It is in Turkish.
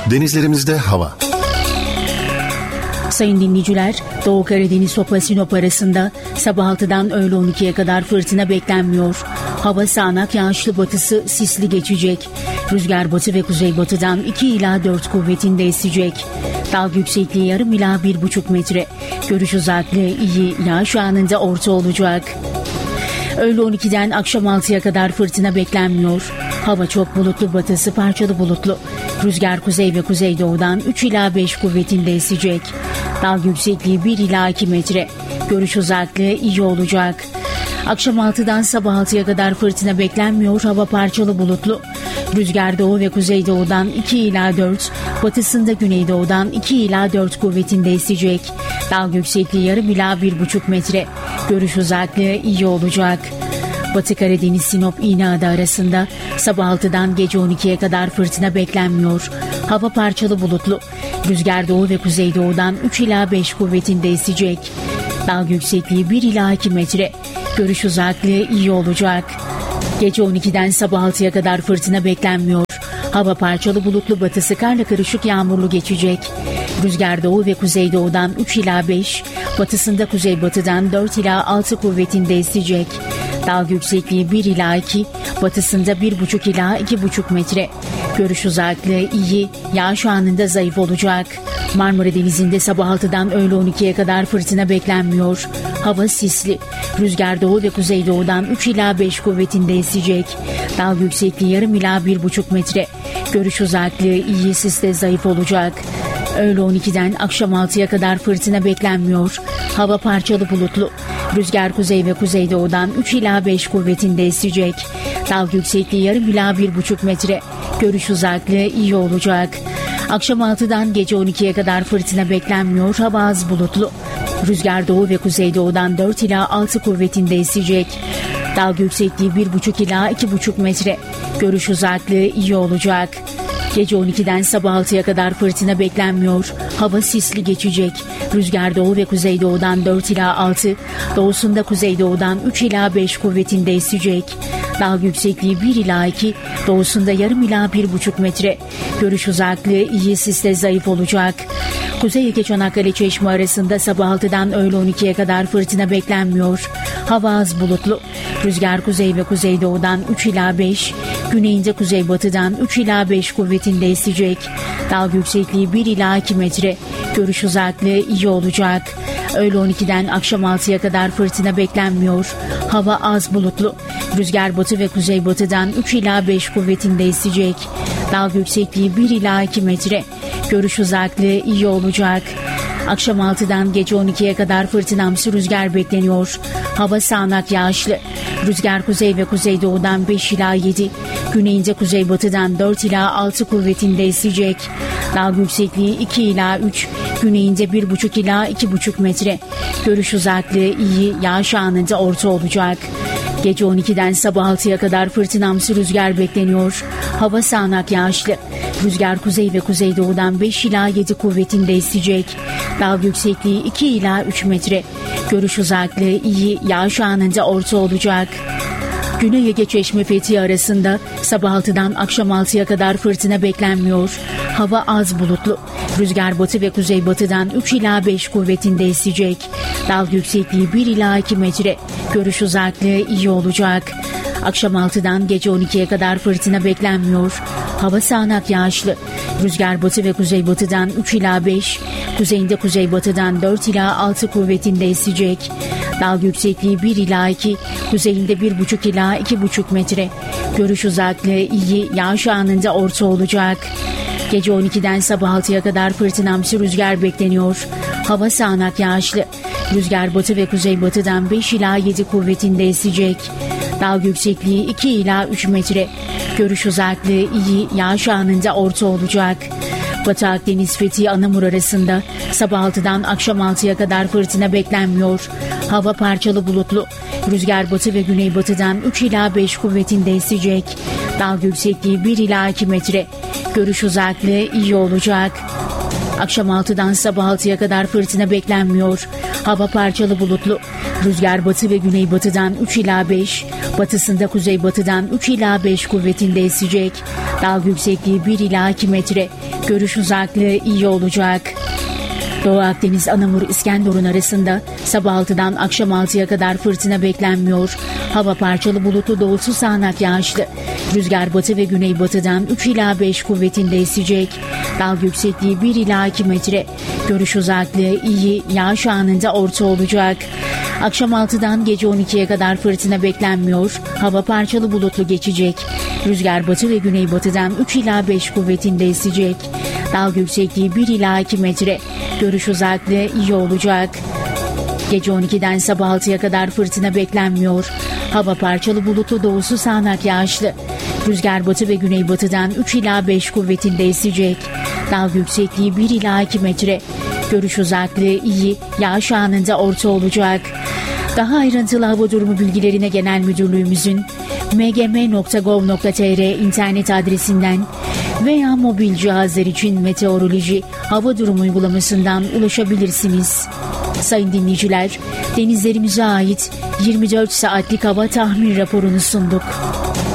Denizlerimizde hava. Sayın dinleyiciler, Doğu Karadeniz Sopa Sinop arasında sabah 6'dan öğle 12'ye kadar fırtına beklenmiyor. Hava sağanak yağışlı, batısı sisli geçecek. Rüzgar batı ve kuzeybatıdan 2 ila 4 kuvvetinde esecek. Dalga yüksekliği yarım ila 1,5 metre. Görüş uzaklığı iyi, yağış anında orta olacak. Öğle 12'den akşam 6'ya kadar fırtına beklenmiyor. Hava çok bulutlu, batısı parçalı bulutlu. Rüzgar kuzey ve kuzeydoğudan 3 ila 5 kuvvetinde esecek. Dalga yüksekliği 1 ila 2 metre. Görüş uzaklığı iyi olacak. Akşam 6'dan sabah 6'ya kadar fırtına beklenmiyor. Hava parçalı bulutlu. Rüzgar doğu ve kuzeydoğudan 2 ila 4, batısında güneydoğudan 2 ila 4 kuvvetinde esecek. Dalga yüksekliği yarım ila 1,5 metre. Görüş uzaklığı iyi olacak. Batı Karadeniz Sinop İğneada arasında sabah 6'dan gece 12'ye kadar fırtına beklenmiyor. Hava parçalı bulutlu. Rüzgar doğu ve kuzeydoğudan 3 ila 5 kuvvetinde esecek. Dalga yüksekliği 1 ila 2 metre. Görüş uzaklığı iyi olacak. Gece 12'den sabah 6'ya kadar fırtına beklenmiyor. Hava parçalı bulutlu, batısı karla karışık yağmurlu geçecek. Rüzgar doğu ve kuzeydoğudan 3 ila 5, batısında kuzeybatıdan 4 ila 6 kuvvetinde esecek. Dalga yüksekliği 1 ila 2, batısında 1,5 ila 2,5 metre. Görüş uzaklığı iyi, yağış anında zayıf olacak. Marmara Denizi'nde sabah 6'dan öğle 12'ye kadar fırtına beklenmiyor. Hava sisli. Rüzgar doğu ve kuzeydoğudan 3 ila 5 kuvvetinde esecek. Dalga yüksekliği yarım ila 1,5 metre. Görüş uzaklığı iyi, sisle zayıf olacak. Öğle 12'den akşam 6'ya kadar fırtına beklenmiyor. Hava parçalı bulutlu. Rüzgar kuzey ve kuzeydoğudan 3 ila 5 kuvvetinde esecek. Dalga yüksekliği yarım ila 1,5 metre. Görüş uzaklığı iyi olacak. Akşam 6'dan gece 12'ye kadar fırtına beklenmiyor. Hava az bulutlu. Rüzgar doğu ve kuzeydoğudan 4 ila 6 kuvvetinde esecek. Dalga yüksekliği 1,5 ila 2,5 metre. Görüş uzaklığı iyi olacak. Gece 12'den sabah 6'ya kadar fırtına beklenmiyor. Hava sisli geçecek. Rüzgar doğu ve kuzeydoğudan 4 ila 6, doğusunda kuzeydoğudan 3 ila 5 kuvvetinde esecek. Dalga yüksekliği 1 ila 2, doğusunda yarım ila 1,5 metre. Görüş uzaklığı iyi, sisle zayıf olacak. Kuzey Ege Çanakkale Çeşme arasında sabah 6'dan öğle 12'ye kadar fırtına beklenmiyor. Hava az bulutlu. Rüzgar kuzey ve kuzeydoğudan 3 ila 5, güneyinde kuzeybatıdan 3 ila 5 kuvvetinde esecek. Dalga yüksekliği 1 ila 2 metre. Görüş uzaklığı iyi olacak. Öğle 12'den akşam 6'ya kadar fırtına beklenmiyor. Hava az bulutlu. Rüzgar batı ve kuzeybatıdan 3 ila 5 kuvvetinde esecek. Dalga yüksekliği 1 ila 2 metre. Görüş uzaklığı iyi olacak. Akşam 6'dan gece 12'ye kadar fırtınamsı rüzgar bekleniyor. Hava sağanak yağışlı. Rüzgar kuzey ve kuzeydoğudan 5 ila 7, güneyinde kuzeybatıdan 4 ila 6 kuvvetinde esecek. Dalga yüksekliği 2 ila 3, güneyinde 1,5 ila 2,5 metre. Görüş uzaklığı iyi, yağış anında orta olacak. Gece 12'den sabah 6'ya kadar fırtınamsı rüzgar bekleniyor. Hava sağanak yağışlı. Rüzgar kuzey ve kuzeydoğudan 5 ila 7 kuvvetinde esecek. Dalga yüksekliği 2 ila 3 metre. Görüş uzaklığı iyi, yağış anında orta olacak. Güney Ege Çeşme Fethiye arasında sabah 6'dan akşam 6'ya kadar fırtına beklenmiyor. Hava az bulutlu. Rüzgar batı ve kuzeybatıdan 3 ila 5 kuvvetinde esecek. Dalga yüksekliği 1 ila 2 metre. Görüş uzaklığı iyi olacak. Akşam 6'dan gece 12'ye kadar fırtına beklenmiyor. Hava sağanak yağışlı. Rüzgar batı ve kuzeybatıdan 3 ila 5, kuzeyinde kuzeybatıdan 4 ila 6 kuvvetinde esecek. Dalga yüksekliği 1 ila 2, kuzeyinde 1,5 ila 2,5 metre. Görüş uzaklığı iyi, yağış anında orta olacak. Gece 12'den sabah 6'ya kadar fırtınamsı rüzgar bekleniyor. Hava sağanak yağışlı. Rüzgar batı ve kuzeybatıdan 5 ila 7 kuvvetinde esecek. Dalga yüksekliği 2 ila 3 metre. Görüş uzaklığı iyi, yağış anında orta olacak. Batı Akdeniz Fethiye Anamur arasında sabah 6'dan akşam 6'ya kadar fırtına beklenmiyor. Hava parçalı bulutlu. Rüzgar batı ve güneybatıdan 3 ila 5 kuvvetinde esecek. Dalga yüksekliği 1 ila 2 metre. Görüş uzaklığı iyi olacak. Akşam 6'dan sabah 6'ya kadar fırtına beklenmiyor. Hava parçalı bulutlu. Rüzgar batı ve güneybatıdan 3 ila 5, batısında kuzeybatıdan 3 ila 5 kuvvetinde esecek. Dalga yüksekliği 1 ila 2 metre. Görüş uzaklığı iyi olacak. Doğu Akdeniz, Anamur, İskenderun arasında sabah 6'dan akşam 6'ya kadar fırtına beklenmiyor. Hava parçalı bulutlu, doğusu sağanak yağışlı. Rüzgar batı ve güneybatıdan 3 ila 5 kuvvetinde esecek. Dalga yüksekliği 1 ila 2 metre. Görüş uzaklığı iyi, yağış anında orta olacak. Akşam 6'dan gece 12'ye kadar fırtına beklenmiyor. Hava parçalı bulutlu geçecek. Rüzgar batı ve güneybatıdan 3 ila 5 kuvvetinde esecek. Dalga yüksekliği 1 ila 2 metre. Görüş uzaklığı iyi olacak. Gece 12'den sabah 6'ya kadar fırtına beklenmiyor. Hava parçalı bulutlu, doğusu sağanak yağışlı. Rüzgar batı ve güneybatıdan 3 ila 5 kuvvetinde esecek. Dalga yüksekliği 1 ila 2 metre. Görüş uzaklığı iyi, yağış anında orta olacak. Daha ayrıntılı hava durumu bilgilerine Genel Müdürlüğümüzün mgm.gov.tr internet adresinden veya mobil cihazlar için meteoroloji hava durumu uygulamasından ulaşabilirsiniz. Sayın dinleyiciler, denizlerimize ait 24 saatlik hava tahmin raporunu sunduk.